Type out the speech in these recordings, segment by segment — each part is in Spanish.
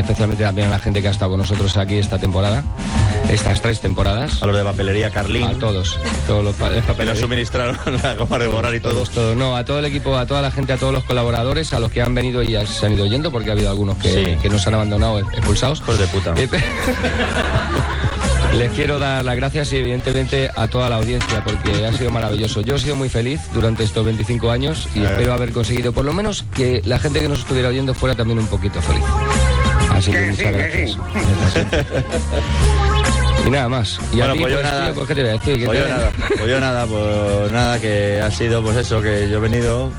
especialmente también a la gente que ha estado con nosotros aquí esta temporada, estas 3 temporadas. A los de papelería Carlín. A todos los que nos suministraron la goma de borrar y todo. Todos. No, a todo el equipo, a toda la gente, a todos los colaboradores, a los que han venido y ya se han ido yendo, porque ha habido algunos que nos han abandonado, expulsados. Hijos de puta. Les quiero dar las gracias y evidentemente a toda la audiencia, porque ha sido maravilloso. Yo he sido muy feliz durante estos 25 años y espero haber conseguido por lo menos que la gente que nos estuviera oyendo fuera también un poquito feliz. Así que muchas gracias. Y nada más. Y bueno, a ti, pues yo nada. tío, pues, ¿qué te voy a decir? Pues nada, que ha sido pues eso, que yo he venido.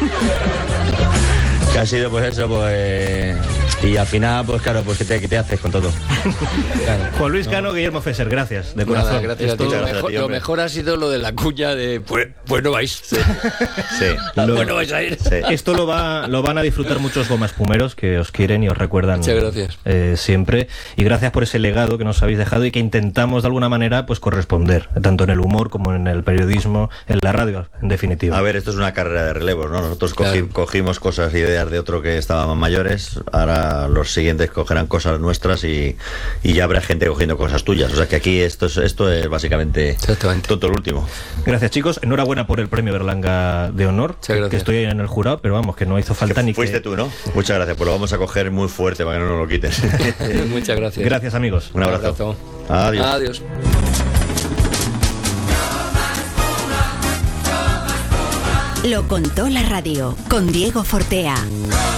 Que ha sido pues eso, pues... Y al final, pues claro, pues ¿qué te haces con todo? Claro. Juan Luis Cano, Guillermo Fesser, gracias, de corazón. Nada, gracias a ti. Lo mejor ha sido lo de la cuña de pues no vais. Sí. Pues no vais a ir. Sí. Esto lo van a disfrutar muchos gomaspumeros que os quieren y os recuerdan. Muchas gracias. Siempre. Y gracias por ese legado que nos habéis dejado y que intentamos de alguna manera pues corresponder, tanto en el humor como en el periodismo, en la radio, en definitiva. A ver, esto es una carrera de relevos, ¿no? Nosotros cogimos cosas, ideas de otro que estaban mayores, ahora los siguientes cogerán cosas nuestras y ya habrá gente cogiendo cosas tuyas. O sea que aquí esto es básicamente todo el último. Gracias, chicos. Enhorabuena por el premio Berlanga de honor, que estoy en el jurado, pero vamos, que no hizo falta ni fuiste tú, ¿no? Muchas gracias, pues lo vamos a coger muy fuerte para que no nos lo quites. Muchas gracias. Gracias, amigos. Un abrazo. Adiós. Adiós. Lo contó la radio con Diego Fortea.